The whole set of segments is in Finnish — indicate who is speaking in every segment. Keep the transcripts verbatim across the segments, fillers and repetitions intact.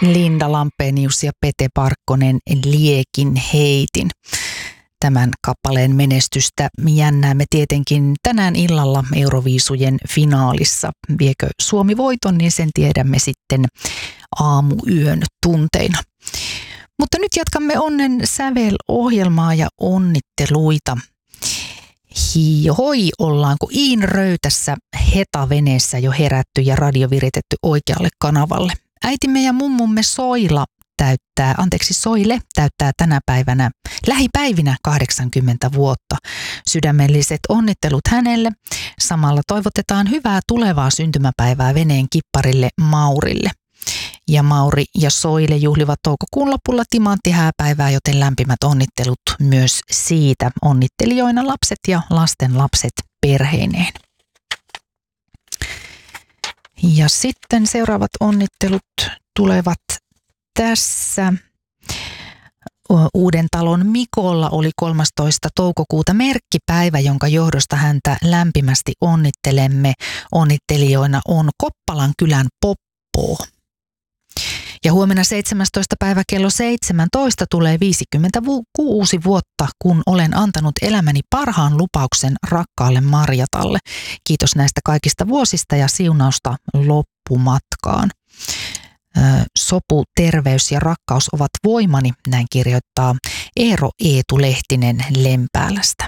Speaker 1: Linda Lampenius ja Pete Parkkonen Liekin heitin. Tämän kappaleen menestystä jännäämme tietenkin tänään illalla Euroviisujen finaalissa. Viekö Suomi voiton, niin sen tiedämme sitten aamuyön tunteina. Mutta nyt jatkamme Onnen sävel-ohjelmaa ja onnitteluita. Hoi, ollaanko Iin Röytässä Heta-veneessä jo herätty ja radio viritetty oikealle kanavalle. Äitimme ja mummumme Soila täyttää, anteeksi Soile täyttää tänä päivänä, lähipäivinä kahdeksankymmentä vuotta. Sydämelliset onnittelut hänelle. Samalla toivotetaan hyvää tulevaa syntymäpäivää veneen kipparille Maurille. Ja Mauri ja Soile juhlivat toukokuun lopulla timanttihääpäivää, joten lämpimät onnittelut myös siitä. Onnittelijoina lapset ja lasten lapset perheineen. Ja sitten seuraavat onnittelut tulevat tässä. Uuden talon Mikolla oli kolmastoista toukokuuta merkkipäivä, jonka johdosta häntä lämpimästi onnittelemme. Onnittelijoina on Koppalan kylän Poppo. Ja huomenna seitsemästoista päivä kello seitsemäntoista tulee viisikymmentäkuusi vuotta, kun olen antanut elämäni parhaan lupauksen rakkaalle Marjatalle. Kiitos näistä kaikista vuosista ja siunausta loppumatkaan. Sopu, terveys ja rakkaus ovat voimani, näin kirjoittaa Eero Eetu Lehtinen Lempäälästä.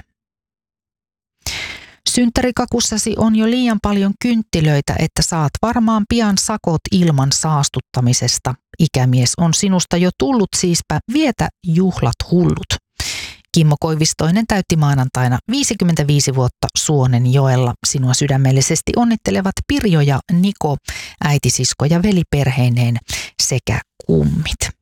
Speaker 1: Synttärikakussasi on jo liian paljon kynttilöitä, että saat varmaan pian sakot ilman saastuttamisesta. Ikämies on sinusta jo tullut, siispä vietä juhlat hullut. Kimmo Koivistoinen täytti maanantaina viisikymmentäviisi vuotta Suonenjoella. Sinua sydämellisesti onnittelevat Pirjo ja Niko, äiti, sisko ja veliperheineen sekä kummit.